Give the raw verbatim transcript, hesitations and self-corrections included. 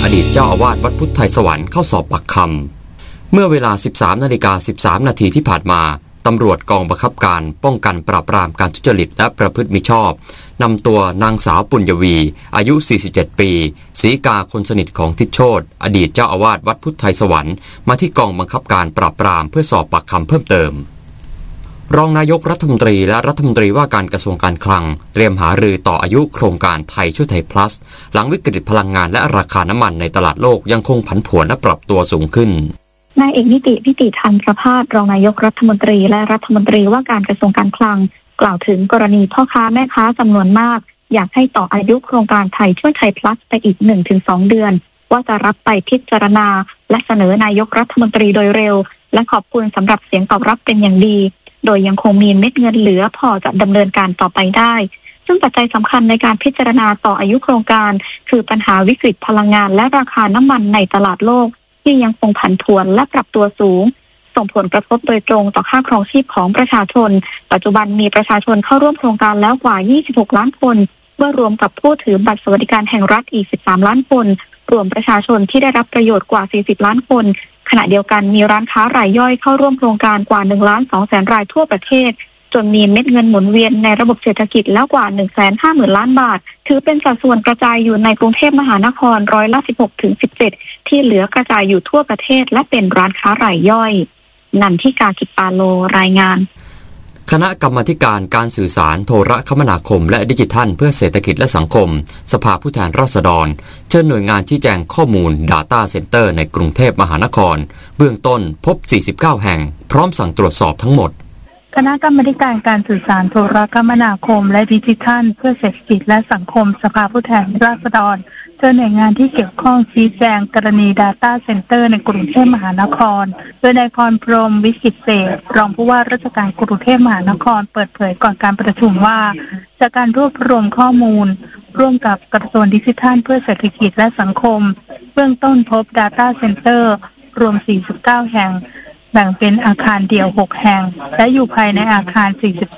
ดีตเจ้าอาวาสวัดพุทธไทยสวรรค์เข้าสอบปากคำเมื่อเวลา สิบสามนาฬิกาสิบสามนาทีที่ผ่านมาตำรวจกองบังคับการป้องกันปราบปรามการทุจริตและประพฤติมิชอบนำตัวนางสาวปุญญวีอายุสี่สิบเจ็ดปีศรีกาคนสนิทของทิศโชติอดีตเจ้าอาวาสวัดพุทธไทยสวรรค์มาที่กองบังคับการปราบปรามเพื่อสอบปากคำเพิ่มเติมรองนายกรัฐมนตรีและรัฐมนตรีว่าการกระทรวงการคลังเตรียมหารือต่ออายุโครงการไทยช่วยไทย plus หลังวิกฤตพลังงานและราคาน้ำมันในตลาดโลกยังคงผันผวนและปรับตัวสูงขึ้นนายเอกนิติพิติทันประภาสรองนายกรัฐมนตรีและรัฐมนตรีว่าการกระทรวงการคลังกล่าวถึงกรณีพ่อค้าแม่ค้าจำนวนมากอยากให้ต่ออายุโครงการไทยช่วยไทย plus ไปอีก หนึ่งถึงสอง เดือนว่าจะรับไปพิจารณาและเสนอนายกรัฐมนตรีโดยเร็วและขอบคุณสำหรับเสียงตอบรับเป็นอย่างดีโดยยังคงมีเม็ดเงินเหลือพอจะดำเนินการต่อไปได้ซึ่งปัจจัยสำคัญในการพิจารณาต่ออายุโครงการคือปัญหาวิกฤตพลังงานและราคาน้ำมันในตลาดโลกที่ยังคงผันผวนและปรับตัวสูงส่งผลกระทบโดยตรงต่อค่าครองชีพของประชาชนปัจจุบันมีประชาชนเข้าร่วมโครงการแล้วกว่ายี่สิบหกล้านคนเมื่อรวมกับผู้ถือบัตรสวัสดิการแห่งรัฐอีกสิบสามล้านคนรวมประชาชนที่ได้รับประโยชน์กว่าสี่สิบล้านคนขณะเดียวกันมีร้านค้ารายย่อยเข้าร่วมโครงการกว่า หนึ่งล้านสองแสน รายทั่วประเทศจนมีเม็ดเงินหมุนเวียนในระบบเศรษฐกิจแล้วกว่า หนึ่งแสนห้าหมื่น ล้านบาทถือเป็นสัดส่วนกระจายอยู่ในกรุงเทพมหานครร้อยละ สิบหกถึงสิบเจ็ด ที่เหลือกระจายอยู่ทั่วประเทศและเป็นร้านค้ารายย่อยนันทิกา กิจปาโลรายงานคณะกรรมาธิการการสื่อสารโทรคมนาคมและดิจิทัลเพื่อเศรษฐกิจและสังคมสภาผู้แทนราษฎรเชิญหน่วยงานชี้แจงข้อมูล Data Center ในกรุงเทพมหานครเบื้องต้นพบสี่สิบเก้าแห่งพร้อมสั่งตรวจสอบทั้งหมดคณะกรรมาธิการการสื่อสารโทรคมนาคมและดิจิทัลเพื่อเศรษฐกิจและสังคมสภาผู้แทนราษฎรเชิญหน่วยงานที่เกี่ยวข้องชี้แจงกรณี Data Center ในกรุงเทพมหานครโดยนายพรพรหมวิจิตรเศรษฐ์รองผู้ว่าราชการกรุงเทพมหานครเปิดเผยก่อนการประชุมว่าจากการรวบรวมข้อมูลร่วมกับกระทรวงดิจิทัลเพื่อเศรษฐกิจและสังคมเบื้องต้นพบ Data Center รวมสี่สิบเก้าแห่งแบ่งเป็นอาคารเดี่ยวหกแห่งและอยู่ภายในอาคารสี่สิบ